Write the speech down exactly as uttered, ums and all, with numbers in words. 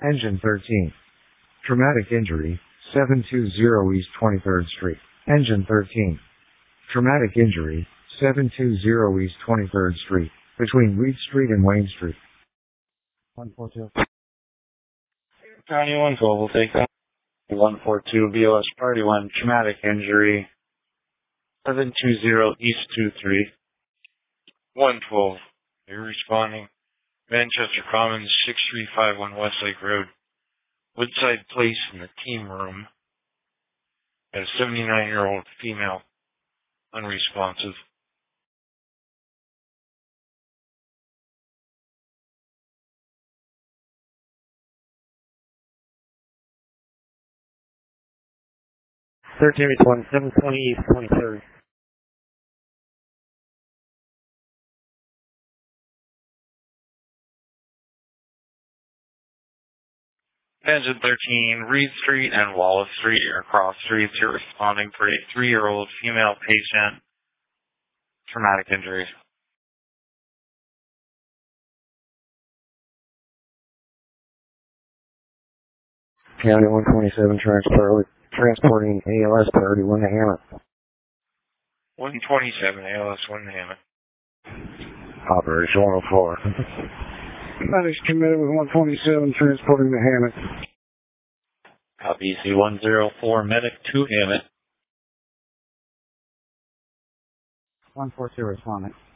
Engine thirteen. Traumatic injury, seven two zero East twenty-third Street. Engine thirteen. Traumatic injury, seven two zero East twenty-third Street, between Reed Street and Wayne Street. one four two. County one twelve will take that. one four two B O S Party one, traumatic injury, seven two zero East two three. one twelve, you're responding. Manchester Commons, six three five one Westlake Road. Woodside Place in the team room. Got a seventy-nine-year-old female, unresponsive. thirteen one, seven twenty East twenty-third. Engine thirteen, Reed Street and Wallace Street are cross streets. You're responding for a three-year-old female patient. Traumatic injury. County one twenty-seven, transport, transporting A L S thirty-one to Hammett. one twenty-seven, A L S one to Hammett. Operation one oh four. Medics committed with one twenty-seven, transporting to Hammett. Copy C one oh four, medic to Hammett. one four two, responding.